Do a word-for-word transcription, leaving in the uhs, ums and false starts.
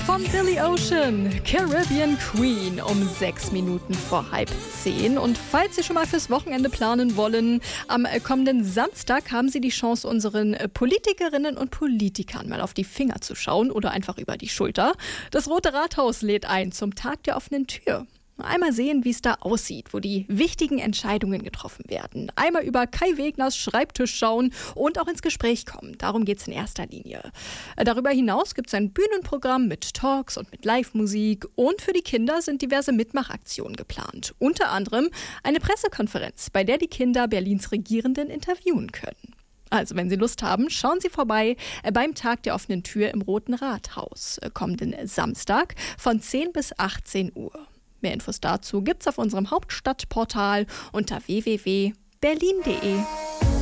Von Billy Ocean, Caribbean Queen, um sechs Minuten vor halb zehn. Und falls Sie schon mal fürs Wochenende planen wollen, am kommenden Samstag haben Sie die Chance, unseren Politikerinnen und Politikern mal auf die Finger zu schauen oder einfach über die Schulter. Das Rote Rathaus lädt ein zum Tag der offenen Tür. Einmal sehen, wie es da aussieht, wo die wichtigen Entscheidungen getroffen werden. Einmal über Kai Wegners Schreibtisch schauen und auch ins Gespräch kommen. Darum geht es in erster Linie. Darüber hinaus gibt es ein Bühnenprogramm mit Talks und mit Live-Musik. Und für die Kinder sind diverse Mitmachaktionen geplant. Unter anderem eine Pressekonferenz, bei der die Kinder Berlins Regierenden interviewen können. Also, wenn Sie Lust haben, schauen Sie vorbei beim Tag der offenen Tür im Roten Rathaus. Kommenden Samstag von zehn bis achtzehn Uhr. Mehr Infos dazu gibt's auf unserem Hauptstadtportal unter w w w punkt berlin punkt d e.